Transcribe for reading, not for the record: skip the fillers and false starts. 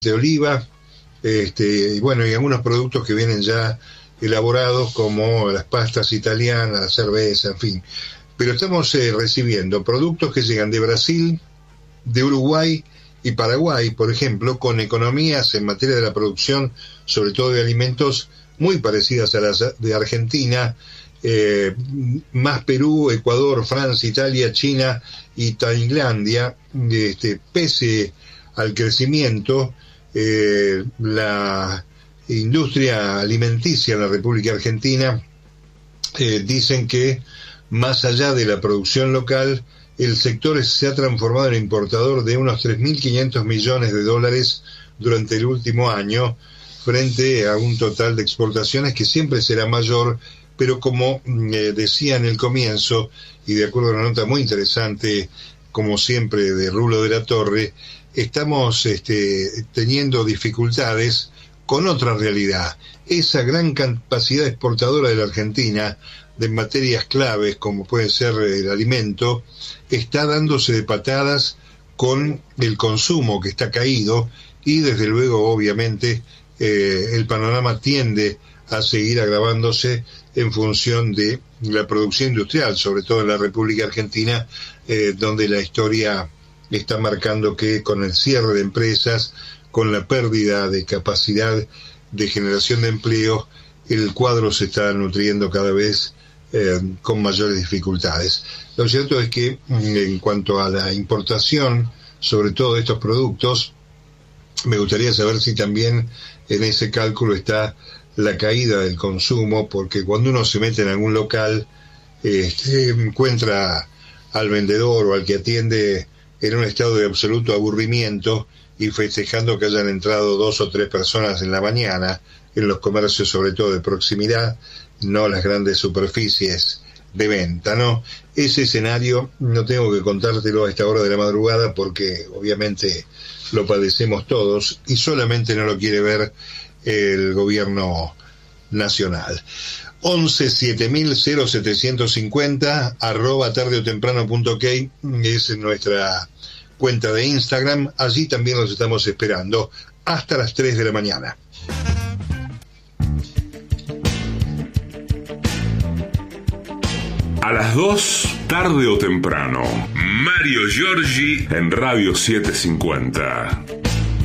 de oliva, y bueno, y algunos productos que vienen ya elaborados como las pastas italianas, la cerveza, en fin. Pero estamos recibiendo productos que llegan de Brasil, de Uruguay y Paraguay, por ejemplo, con economías en materia de la producción, sobre todo de alimentos, muy parecidas a las de Argentina, más Perú, Ecuador, Francia, Italia, China y Tailandia. Pese al crecimiento, la industria alimenticia en la República Argentina dicen que más allá de la producción local, el sector se ha transformado en importador de unos 3.500 millones de dólares durante el último año, frente a un total de exportaciones que siempre será mayor, pero como decía en el comienzo, y de acuerdo a una nota muy interesante, como siempre, de Rulo de la Torre, estamos teniendo dificultades con otra realidad. Esa gran capacidad exportadora de la Argentina de materias claves, como puede ser el alimento, está dándose de patadas con el consumo que está caído y desde luego, obviamente, el panorama tiende a seguir agravándose en función de la producción industrial, sobre todo en la República Argentina, donde la historia está marcando que con el cierre de empresas, con la pérdida de capacidad de generación de empleo, el cuadro se está nutriendo cada vez con mayores dificultades. Lo cierto es que en cuanto a la importación, sobre todo de estos productos, me gustaría saber si también en ese cálculo está la caída del consumo, porque cuando uno se mete en algún local, encuentra al vendedor o al que atiende en un estado de absoluto aburrimiento y festejando que hayan entrado 2 o 3 personas en la mañana en los comercios, sobre todo de proximidad, no las grandes superficies de venta, ¿no? Ese escenario no tengo que contártelo a esta hora de la madrugada porque obviamente lo padecemos todos y solamente no lo quiere ver el gobierno nacional. 11-7000-0750 @tardeotemprano.ok es nuestra cuenta de Instagram. Allí también los estamos esperando hasta las 3 de la mañana. A las 2, tarde o temprano, Mario Giorgi en Radio 750.